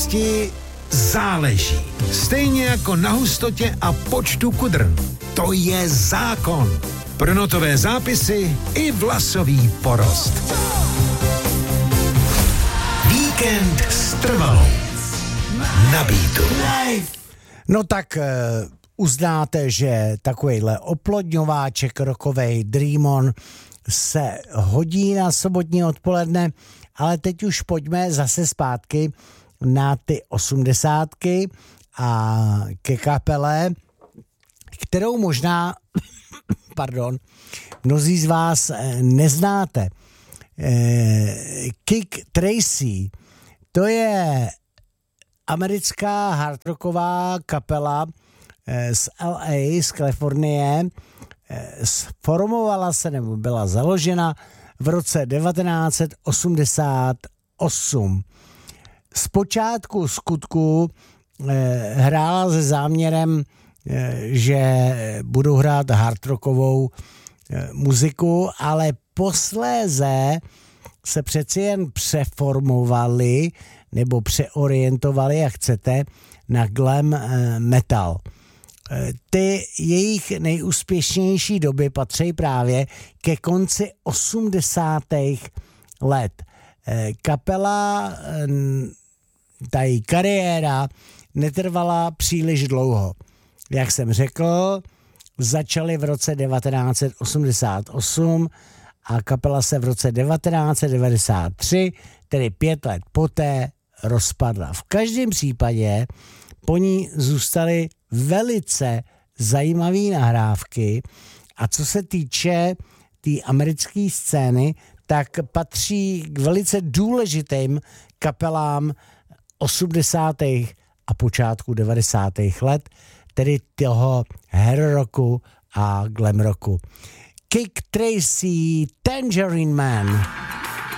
hustotnosti záleží. Stejně jako na hustotě a počtu kudrn. To je zákon. Pro notové zápisy i vlasový porost. Víkend s Trvalou. Na Beatu. No tak uznáte, že takovejhle oplodňováček rokovej Dream On se hodí na sobotní odpoledne, ale teď už pojďme zase zpátky na ty 80. a ke kapele, kterou možná mnozí z vás neznáte. Kik Tracy, to je americká hardrocková kapela z LA, z Kalifornie. Sformovala se nebo byla založena v roce 1988. Zpočátku skutku hrála se záměrem, že budou hrát hardrockovou muziku, ale posléze se přeci jen přeformovali nebo přeorientovali, jak chcete, na glam metal. Ty jejich nejúspěšnější doby patří právě ke konci 80. let. Kapela, ta její kariéra netrvala příliš dlouho. Jak jsem řekl, začali v roce 1988 a kapela se v roce 1993, tedy 5 let poté, rozpadla. V každém případě po ní zůstaly velice zajímavé nahrávky a co se týče té americké scény, tak patří k velice důležitým kapelám 80. a počátku 90. let, tedy toho hair rocku a glam rocku. Kik Tracy, Tangerine Man.